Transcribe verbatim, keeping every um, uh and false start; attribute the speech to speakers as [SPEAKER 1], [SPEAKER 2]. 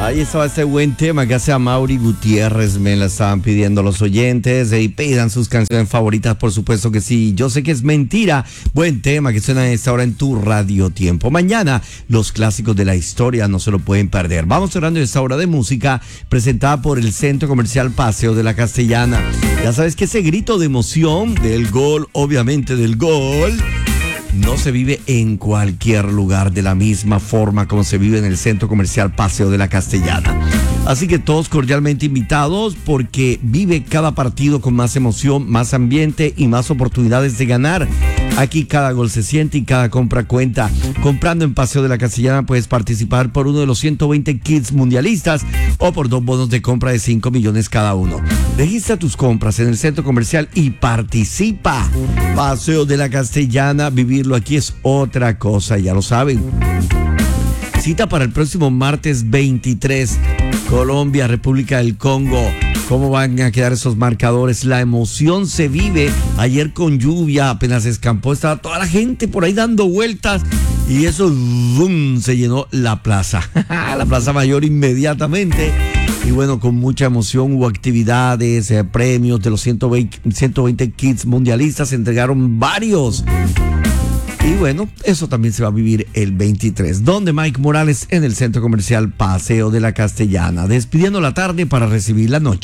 [SPEAKER 1] Ahí estaba este buen tema que hace a Mauri Gutiérrez. Me la estaban pidiendo los oyentes y pidan sus canciones favoritas, por supuesto que sí. Yo sé que es mentira. Buen tema que suena a esta hora en tu Radio Tiempo. Mañana, los clásicos de la historia no se lo pueden perder. Vamos cerrando esta hora de música presentada por el Centro Comercial Paseo de la Castellana. Ya sabes que ese grito de emoción del gol, obviamente del gol, no se vive en cualquier lugar de la misma forma como se vive en el Centro Comercial Paseo de la Castellana. Así que todos cordialmente invitados, porque vive cada partido con más emoción, más ambiente y más oportunidades de ganar. Aquí cada gol se siente y cada compra cuenta. Comprando en Paseo de la Castellana puedes participar por uno de los ciento veinte kits mundialistas o por dos bonos de compra de cinco millones cada uno. Registra tus compras en el centro comercial y participa. Paseo de la Castellana, vivirlo aquí es otra cosa, ya lo saben. Cita para el próximo martes veintitrés. Colombia, República del Congo. ¿Cómo van a quedar esos marcadores? La emoción se vive. Ayer con lluvia, apenas escampó, estaba toda la gente por ahí dando vueltas. Y eso, boom, se llenó la plaza. La Plaza Mayor inmediatamente. Y bueno, con mucha emoción hubo actividades, eh, premios de los ciento veinte kits mundialistas. Se entregaron varios. Y bueno, eso también se va a vivir el veintitrés. Donde Mike Morales en el Centro Comercial Paseo de la Castellana. Despidiendo la tarde para recibir la noche.